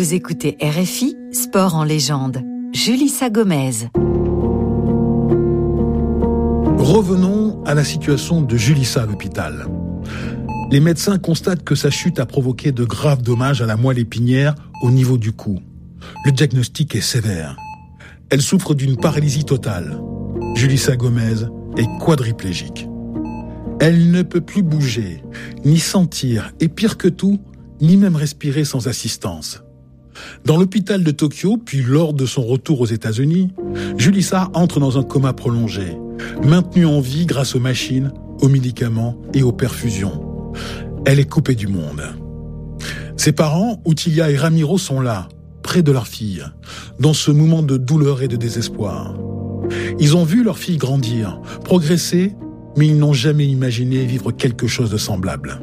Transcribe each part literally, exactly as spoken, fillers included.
Vous écoutez R F I, Sport en légende. Julissa Gomez. Revenons à la situation de Julissa à l'hôpital. Les médecins constatent que sa chute a provoqué de graves dommages à la moelle épinière au niveau du cou. Le diagnostic est sévère. Elle souffre d'une paralysie totale. Julissa Gomez est quadriplégique. Elle ne peut plus bouger, ni sentir, et pire que tout, ni même respirer sans assistance. Dans l'hôpital de Tokyo, puis lors de son retour aux États-Unis, Julissa entre dans un coma prolongé, maintenue en vie grâce aux machines, aux médicaments et aux perfusions. Elle est coupée du monde. Ses parents, Utilia et Ramiro, sont là, près de leur fille, dans ce moment de douleur et de désespoir. Ils ont vu leur fille grandir, progresser, mais ils n'ont jamais imaginé vivre quelque chose de semblable.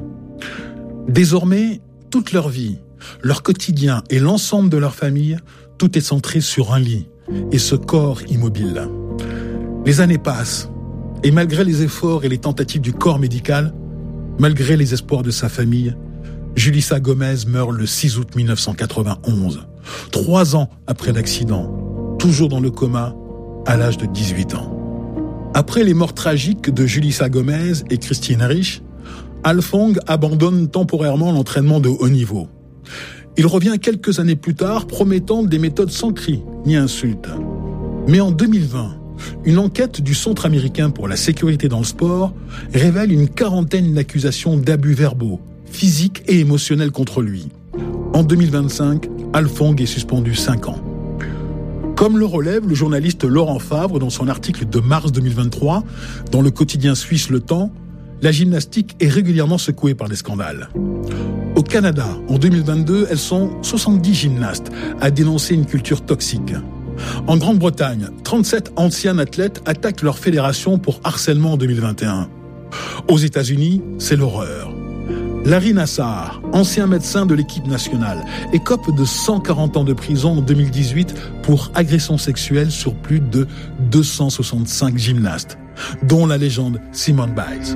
Désormais, toute leur vie, leur quotidien et l'ensemble de leur famille, tout est centré sur un lit et ce corps immobile. Les années passent, et malgré les efforts et les tentatives du corps médical, malgré les espoirs de sa famille, Julissa Gomez meurt le six août mille neuf cent quatre-vingt-onze, trois ans après l'accident, toujours dans le coma, à l'âge de dix-huit ans. Après les morts tragiques de Julissa Gomez et Christine Rich, Alfong abandonne temporairement l'entraînement de haut niveau. Il revient quelques années plus tard, promettant des méthodes sans cris ni insultes. Mais en deux mille vingt, une enquête du Centre américain pour la sécurité dans le sport révèle une quarantaine d'accusations d'abus verbaux, physiques et émotionnels contre lui. En deux mille vingt-cinq, Alfong est suspendu cinq ans. Comme le relève le journaliste Laurent Favre dans son article de mars deux mille vingt-trois, dans le quotidien suisse Le Temps, la gymnastique est régulièrement secouée par des scandales. Au Canada, en deux mille vingt-deux, elles sont soixante-dix gymnastes à dénoncer une culture toxique. En Grande-Bretagne, trente-sept anciens athlètes attaquent leur fédération pour harcèlement en deux mille vingt et un. Aux États-Unis, c'est l'horreur. Larry Nassar, ancien médecin de l'équipe nationale, écope de cent quarante ans de prison en deux mille dix-huit pour agression sexuelle sur plus de deux cent soixante-cinq gymnastes, dont la légende Simone Biles.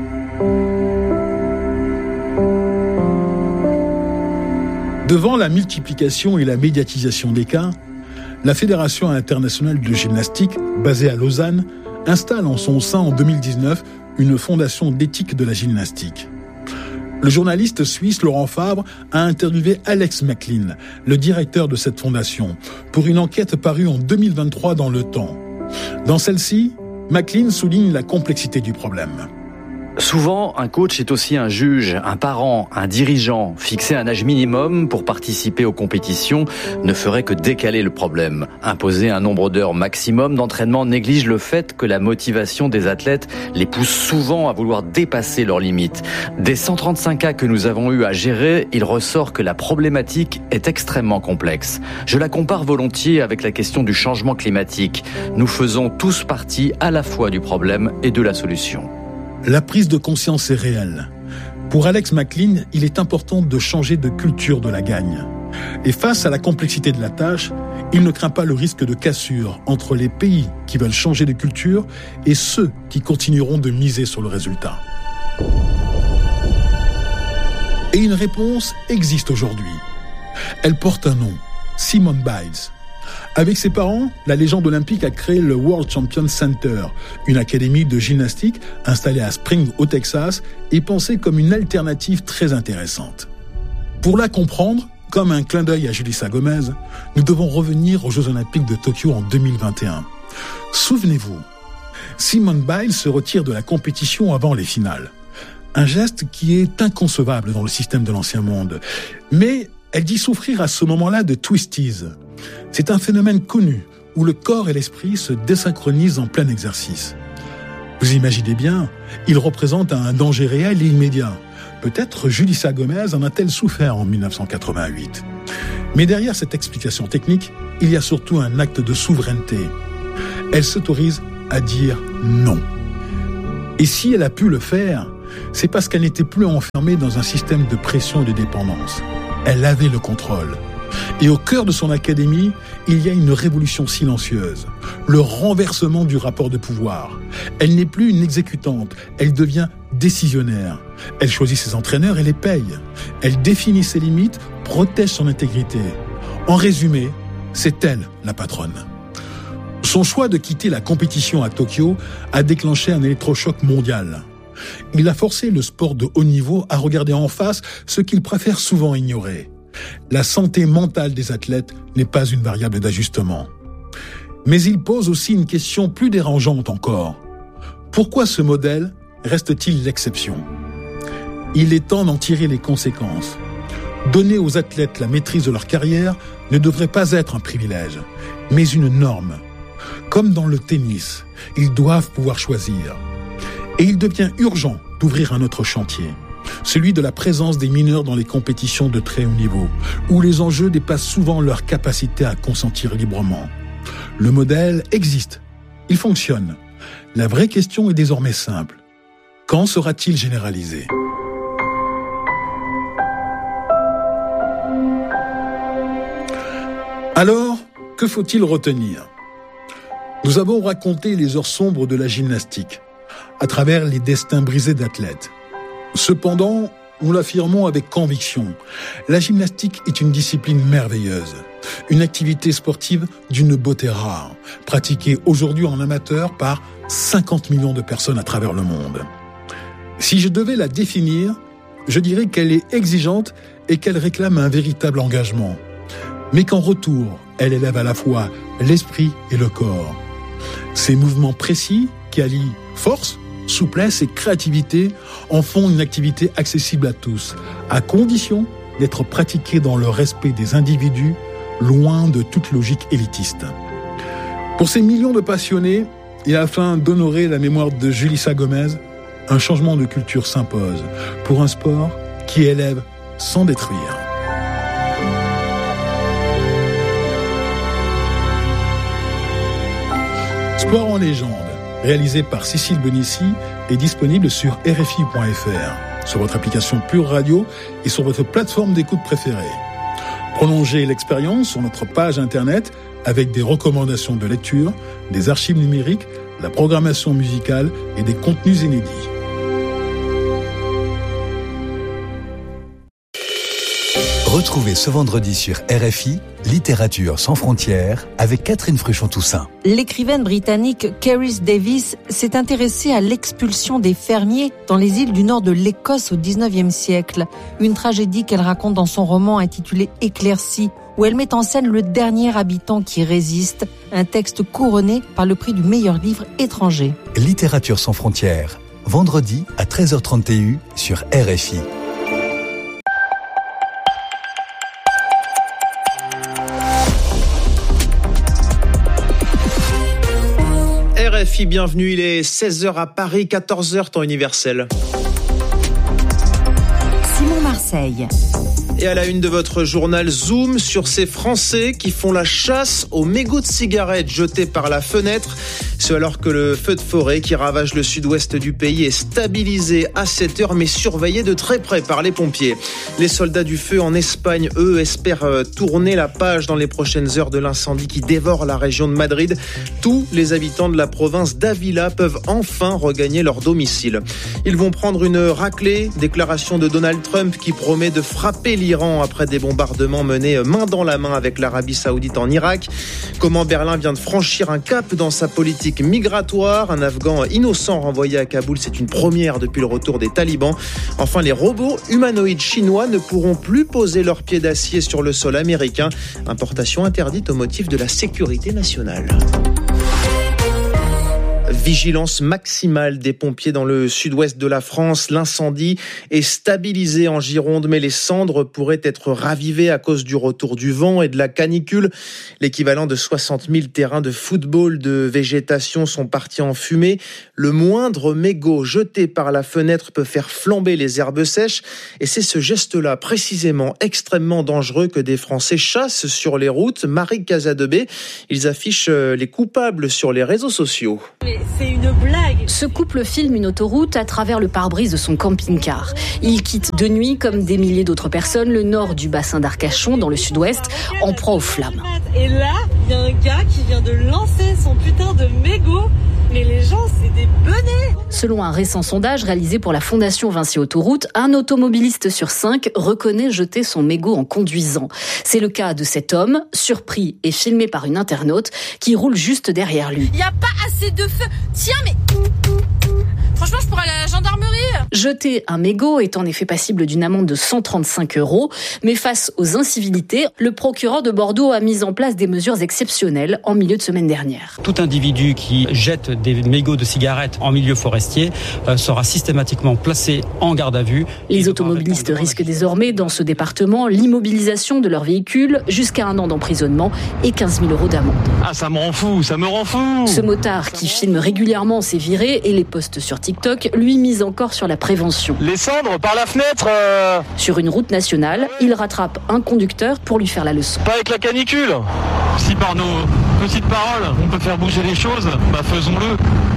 Devant la multiplication et la médiatisation des cas, la Fédération internationale de gymnastique, basée à Lausanne, installe en son sein en deux mille dix-neuf une fondation d'éthique de la gymnastique. Le journaliste suisse Laurent Favre a interviewé Alex McLean, le directeur de cette fondation, pour une enquête parue en deux mille vingt-trois dans Le Temps. Dans celle-ci, McLean souligne la complexité du problème. Souvent, un coach est aussi un juge, un parent, un dirigeant. Fixer un âge minimum pour participer aux compétitions ne ferait que décaler le problème. Imposer un nombre d'heures maximum d'entraînement néglige le fait que la motivation des athlètes les pousse souvent à vouloir dépasser leurs limites. Des cent trente-cinq cas que nous avons eu à gérer, il ressort que la problématique est extrêmement complexe. Je la compare volontiers avec la question du changement climatique. Nous faisons tous partie à la fois du problème et de la solution. La prise de conscience est réelle. Pour Alex McLean, il est important de changer de culture de la gagne. Et face à la complexité de la tâche, il ne craint pas le risque de cassure entre les pays qui veulent changer de culture et ceux qui continueront de miser sur le résultat. Et une réponse existe aujourd'hui. Elle porte un nom, Simone Biles. Avec ses parents, la légende olympique a créé le World Champion Center, une académie de gymnastique installée à Spring, au Texas, et pensée comme une alternative très intéressante. Pour la comprendre, comme un clin d'œil à Julissa Gomez, nous devons revenir aux Jeux Olympiques de Tokyo en deux mille vingt et un. Souvenez-vous, Simone Biles se retire de la compétition avant les finales. Un geste qui est inconcevable dans le système de l'ancien monde. Mais elle dit souffrir à ce moment-là de twisties. C'est un phénomène connu où le corps et l'esprit se désynchronisent en plein exercice. Vous imaginez bien, il représente un danger réel et immédiat. Peut-être Julissa Gomez en a-t-elle souffert en mille neuf cent quatre-vingt-huit. Mais derrière cette explication technique, il y a surtout un acte de souveraineté. Elle s'autorise à dire non. Et si elle a pu le faire, c'est parce qu'elle n'était plus enfermée dans un système de pression et de dépendance. Elle avait le contrôle. Et au cœur de son académie, il y a une révolution silencieuse, le renversement du rapport de pouvoir. Elle n'est plus une exécutante, elle devient décisionnaire. Elle choisit ses entraîneurs et les paye. Elle définit ses limites, protège son intégrité. En résumé, c'est elle la patronne. Son choix de quitter la compétition à Tokyo a déclenché un électrochoc mondial. Il a forcé le sport de haut niveau à regarder en face ce qu'il préfère souvent ignorer. La santé mentale des athlètes n'est pas une variable d'ajustement. Mais il pose aussi une question plus dérangeante encore. Pourquoi ce modèle reste-t-il l'exception ? Il est temps d'en tirer les conséquences. Donner aux athlètes la maîtrise de leur carrière ne devrait pas être un privilège, mais une norme. Comme dans le tennis, ils doivent pouvoir choisir. Et il devient urgent d'ouvrir un autre chantier, celui de la présence des mineurs dans les compétitions de très haut niveau, où les enjeux dépassent souvent leur capacité à consentir librement. Le modèle existe, il fonctionne. La vraie question est désormais simple. Quand sera-t-il généralisé ? Alors, que faut-il retenir ? Nous avons raconté les heures sombres de la gymnastique, à travers les destins brisés d'athlètes. Cependant, nous l'affirmons avec conviction, la gymnastique est une discipline merveilleuse, une activité sportive d'une beauté rare, pratiquée aujourd'hui en amateur par cinquante millions de personnes à travers le monde. Si je devais la définir, je dirais qu'elle est exigeante et qu'elle réclame un véritable engagement, mais qu'en retour, elle élève à la fois l'esprit et le corps. Ces mouvements précis qui allient force, souplesse et créativité en font une activité accessible à tous, à condition d'être pratiquée dans le respect des individus, loin de toute logique élitiste. Pour ces millions de passionnés, et afin d'honorer la mémoire de Julissa Gomez, un changement de culture s'impose pour un sport qui élève sans détruire. Sport en légende, réalisé par Cécile Bonissi, est disponible sur R F I point F R, sur votre application Pure Radio et sur votre plateforme d'écoute préférée. Prolongez l'expérience sur notre page internet avec des recommandations de lecture, des archives numériques, la programmation musicale et des contenus inédits. Retrouvez ce vendredi sur R F I, Littérature sans frontières, avec Catherine Fruchon-Toussaint. L'écrivaine britannique Cerys Davis s'est intéressée à l'expulsion des fermiers dans les îles du nord de l'Écosse au dix-neuvième siècle. Une tragédie qu'elle raconte dans son roman intitulé Éclaircie, où elle met en scène le dernier habitant qui résiste, un texte couronné par le prix du meilleur livre étranger. Littérature sans frontières, vendredi à treize heures trente sur R F I. R F I, bienvenue, il est seize heures à Paris, quatorze heures temps universel. Simon Marseille. Et à la une de votre journal, zoom sur ces Français qui font la chasse aux mégots de cigarettes jetés par la fenêtre. Ce alors que le feu de forêt qui ravage le sud-ouest du pays est stabilisé à cette heure, mais surveillé de très près par les pompiers. Les soldats du feu en Espagne, eux, espèrent tourner la page dans les prochaines heures de l'incendie qui dévore la région de Madrid. Tous les habitants de la province d'Ávila peuvent enfin regagner leur domicile. Ils vont prendre une raclée, déclaration de Donald Trump qui promet de frapper l'Iran après des bombardements menés main dans la main avec l'Arabie Saoudite en Irak. Comment Berlin vient de franchir un cap dans sa politique migratoire. Un Afghan innocent renvoyé à Kaboul, c'est une première depuis le retour des talibans. Enfin, les robots humanoïdes chinois ne pourront plus poser leurs pieds d'acier sur le sol américain. Importation interdite au motif de la sécurité nationale. Vigilance maximale des pompiers dans le sud-ouest de la France. L'incendie est stabilisé en Gironde, mais les cendres pourraient être ravivées à cause du retour du vent et de la canicule. L'équivalent de soixante mille terrains de football de végétation sont partis en fumée. Le moindre mégot jeté par la fenêtre peut faire flamber les herbes sèches. Et c'est ce geste-là, précisément extrêmement dangereux, que des Français chassent sur les routes. Marie Casadebé, ils affichent les coupables sur les réseaux sociaux. C'est une blague. Ce couple filme une autoroute à travers le pare-brise de son camping-car. Il quitte de nuit, comme des milliers d'autres personnes, le nord du bassin d'Arcachon, dans le sud-ouest, en proie aux flammes. Et là, il y a un gars qui vient de lancer son putain de mégot. Mais les gens, c'est des benets. Selon un récent sondage réalisé pour la Fondation Vinci Autoroute, un automobiliste sur cinq reconnaît jeter son mégot en conduisant. C'est le cas de cet homme, surpris et filmé par une internaute qui roule juste derrière lui. Il n'y a pas assez de feu. Tiens, mais... Franchement, je pourrais aller à la gendarmerie. Jeter un mégot est en effet passible d'une amende de cent trente-cinq euros. Mais face aux incivilités, le procureur de Bordeaux a mis en place des mesures exceptionnelles en milieu de semaine dernière. Tout individu qui jette des mégots de cigarettes en milieu forestier euh, sera systématiquement placé en garde à vue. Les automobilistes risquent désormais dans ce département l'immobilisation de leur véhicule jusqu'à un an d'emprisonnement et quinze mille euros d'amende. Ah, ça me rend fou, ça me rend fou. Ce motard qui filme régulièrement ses virées et les poste sur TikTok, lui mise encore sur la prévention. Les cendres par la fenêtre euh... Sur une route nationale, il rattrape un conducteur pour lui faire la leçon. Pas avec la canicule. Si par nos petites paroles, on peut faire bouger les choses, bah faisons-le.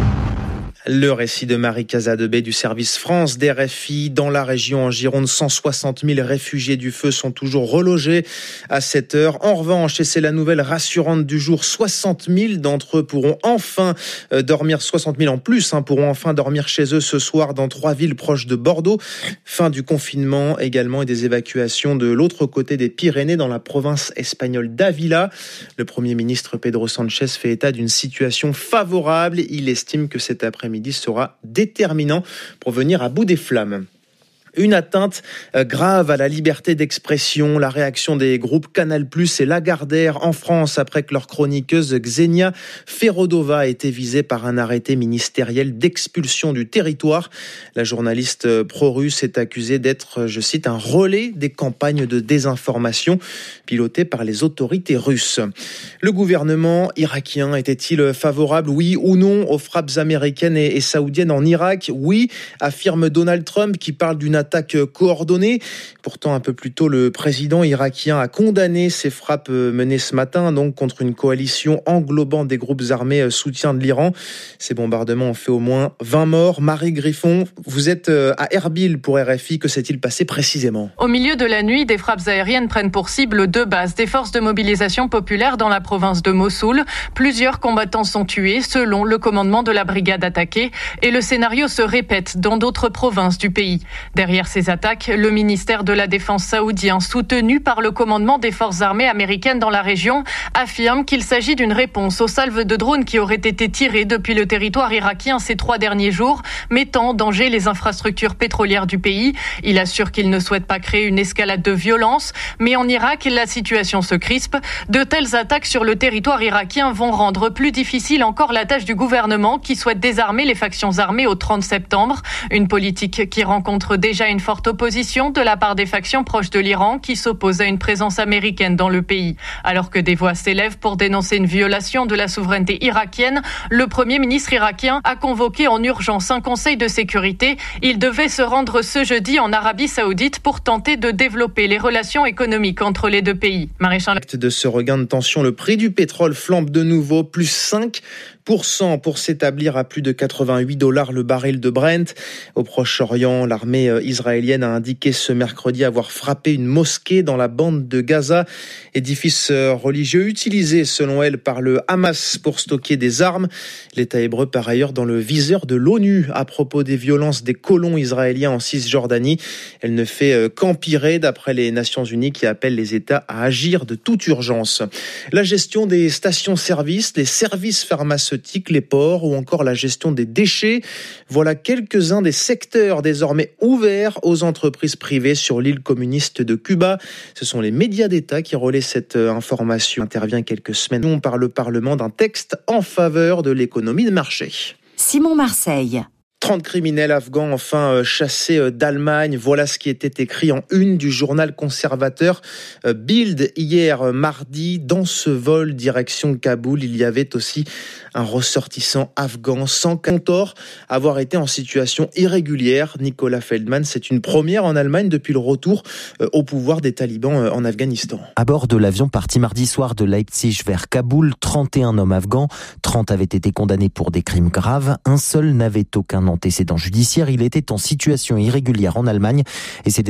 Le récit de Marie Casadebé du service France d'R F I. Dans la région en Gironde, cent soixante mille réfugiés du feu sont toujours relogés à cette heure. En revanche, et c'est la nouvelle rassurante du jour, soixante mille d'entre eux pourront enfin dormir, soixante mille en plus, hein, pourront enfin dormir chez eux ce soir dans trois villes proches de Bordeaux. Fin du confinement également et des évacuations de l'autre côté des Pyrénées dans la province espagnole d'Ávila. Le Premier ministre Pedro Sánchez fait état d'une situation favorable. Il estime que cet après-midi sera déterminant pour venir à bout des flammes. Une atteinte grave à la liberté d'expression. La réaction des groupes Canal plus et Lagardère en France après que leur chroniqueuse Xenia Ferodova a été visée par un arrêté ministériel d'expulsion du territoire. La journaliste pro-russe est accusée d'être, je cite, un relais des campagnes de désinformation pilotées par les autorités russes. Le gouvernement irakien était-il favorable, oui ou non, aux frappes américaines et saoudiennes en Irak ? Oui, affirme Donald Trump qui parle d'une attaque coordonnée. Pourtant, un peu plus tôt, le président irakien a condamné ces frappes menées ce matin, donc contre une coalition englobant des groupes armés soutien de l'Iran. Ces bombardements ont fait au moins vingt morts. Marie Griffon, vous êtes à Erbil pour R F I. Que s'est-il passé précisément ? Au milieu de la nuit, des frappes aériennes prennent pour cible deux bases des forces de mobilisation populaire dans la province de Mossoul. Plusieurs combattants sont tués, selon le commandement de la brigade attaquée. Et le scénario se répète dans d'autres provinces du pays. Derrière ces attaques, le ministère de la Défense saoudien, soutenu par le commandement des forces armées américaines dans la région, affirme qu'il s'agit d'une réponse aux salves de drones qui auraient été tirées depuis le territoire irakien ces trois derniers jours, mettant en danger les infrastructures pétrolières du pays. Il assure qu'il ne souhaite pas créer une escalade de violence, mais en Irak, la situation se crispe. De telles attaques sur le territoire irakien vont rendre plus difficile encore la tâche du gouvernement qui souhaite désarmer les factions armées au trente septembre. Une politique qui rencontre déjà une forte opposition de la part des factions proches de l'Iran qui s'opposent à une présence américaine dans le pays. Alors que des voix s'élèvent pour dénoncer une violation de la souveraineté irakienne, le Premier ministre irakien a convoqué en urgence un conseil de sécurité. Il devait se rendre ce jeudi en Arabie Saoudite pour tenter de développer les relations économiques entre les deux pays. Maréchal de ce regain de tension, le prix du pétrole flambe de nouveau, plus cinq pour cent pour s'établir à plus de quatre-vingt-huit dollars le baril de Brent. Au Proche-Orient, l'armée israélienne a indiqué ce mercredi avoir frappé une mosquée dans la bande de Gaza, édifice religieux utilisé selon elle par le Hamas pour stocker des armes. L'État hébreu par ailleurs dans le viseur de l'ONU à propos des violences des colons israéliens en Cisjordanie. Elle ne fait qu'empirer d'après les Nations Unies qui appellent les États à agir de toute urgence. La gestion des stations-service, les services pharmaceutiques, les ports ou encore la gestion des déchets. Voilà quelques-uns des secteurs désormais ouverts aux entreprises privées sur l'île communiste de Cuba. Ce sont les médias d'État qui relaient cette information. Intervient quelques semaines par le Parlement d'un texte en faveur de l'économie de marché. Simon Marseille. trente criminels afghans enfin chassés d'Allemagne. Voilà ce qui était écrit en une du journal conservateur Bild hier mardi. Dans ce vol direction Kaboul, il y avait aussi un ressortissant afghan sans tort avoir été en situation irrégulière. Nicolas Feldman, c'est une première en Allemagne depuis le retour au pouvoir des talibans en Afghanistan. À bord de l'avion parti mardi soir de Leipzig vers Kaboul, trente et un hommes afghans. trente avaient été condamnés pour des crimes graves. Un seul n'avait aucun antécédent judiciaire. Il était en situation irrégulière en Allemagne et c'est